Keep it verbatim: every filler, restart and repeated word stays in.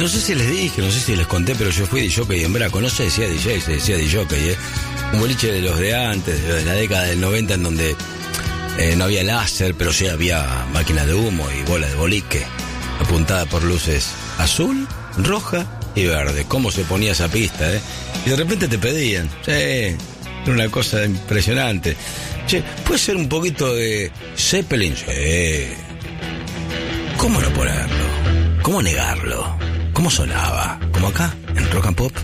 No sé si les dije, no sé si les conté, pero yo fui D J en Braco. No se decía D J, se decía D J, ¿eh? Un boliche de los de antes, de la década del noventa, en donde eh, no había láser, pero sí había máquina de humo y bola de boliche, apuntada por luces azul, roja y verde. ¿Cómo se ponía esa pista, eh? Y de repente te pedían, sí, era una cosa impresionante. Che, ¿puede ser un poquito de Zeppelin? Sí. ¿Cómo no ponerlo? ¿Cómo negarlo? ¿Cómo sonaba? ¿Como acá, en Rock and Pop?